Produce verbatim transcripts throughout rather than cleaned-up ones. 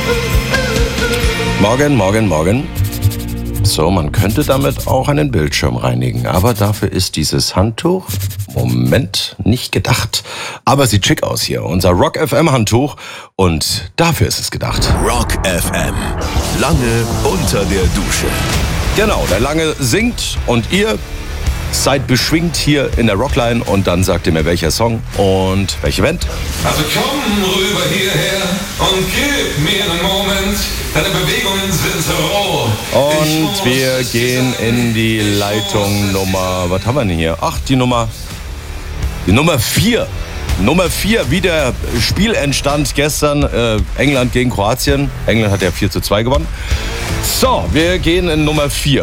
Morgen, morgen, morgen. So, man könnte damit auch einen Bildschirm reinigen, aber dafür ist dieses Handtuch, Moment, nicht gedacht. Aber sieht schick aus hier, unser Rock F M Handtuch, und dafür ist es gedacht. Rock F M, lange unter der Dusche. Genau, der Lange singt und ihr seid beschwingt hier in der Rockline und dann sagt ihr mir, welcher Song und welche Band. Also komm rüber hierher und gib mir einen Moment, deine Bewegungen sind so roh. Und wir gehen in die Leitung Nummer, was haben wir denn hier? Ach, die Nummer, die Nummer vier. Nummer vier, wie der Spielendstand gestern, äh, England gegen Kroatien. England hat ja vier zu zwei gewonnen. So, wir gehen in Nummer vier.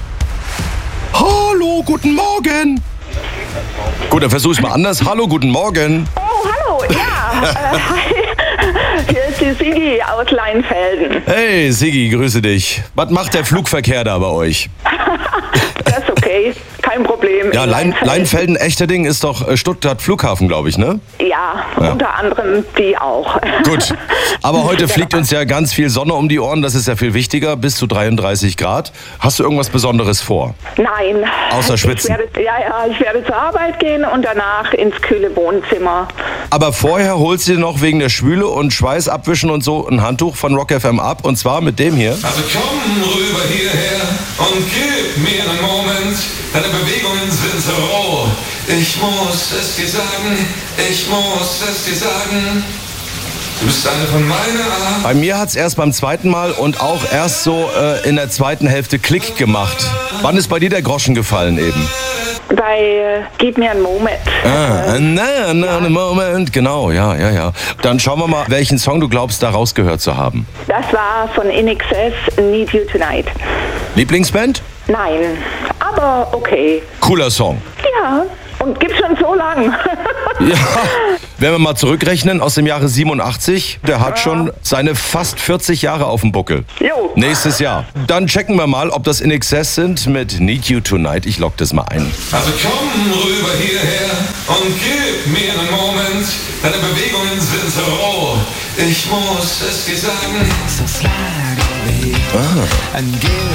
Hallo, guten Morgen. Gut, dann versuche ich mal anders. Hallo, guten Morgen. Oh, hallo, ja. äh, hi. Hier ist die Sigi aus Leinfelden. Hey, Sigi, grüße dich. Was macht der Flugverkehr da bei euch? Das ist okay, kein Problem. Ja, Lein, Leinfelden, Echterding ist doch Stuttgart Flughafen, glaube ich, ne? Ja, Ja. unter anderem die auch. Gut, aber heute fliegt uns ja ganz viel Sonne um die Ohren, das ist ja viel wichtiger, bis zu dreiunddreißig Grad. Hast du irgendwas Besonderes vor? Nein. Außer schwitzen. Ich werde, ja, ja, ich werde zur Arbeit gehen und danach ins kühle Wohnzimmer. Aber vorher holst du dir noch wegen der Schwüle und Schweiß abwischen und so ein Handtuch von Rock F M ab, und zwar mit dem hier. Also komm rüber hierher und gib mir einen Moment, deine Bewegungen sind so roh. Ich muss es dir sagen, ich muss es dir sagen. Du bist eine von meiner Art. Bei mir hat's erst beim zweiten Mal und auch erst so äh, in der zweiten Hälfte Klick gemacht. Wann ist bei dir der Groschen gefallen eben? Bei äh, Gib mir einen Moment. Ah, na, na, na, Moment, genau, ja, ja, ja. Dann schauen wir mal, welchen Song du glaubst, da rausgehört zu haben. Das war von In Excess, Need You Tonight. Lieblingsband? Nein, aber okay. Cooler Song. Ja, und gibt's schon so lang. Ja, wenn wir mal zurückrechnen, aus dem Jahre siebenundachtzig, der hat schon seine fast vierzig Jahre auf dem Buckel. Jo. Nächstes Jahr. Dann checken wir mal, ob das In Excess sind mit Need You Tonight. Ich lock das mal ein. Also komm rüber hierher und gib mir einen Moment, deine Bewegungen sind so roh. Ich muss es dir sagen. Ah.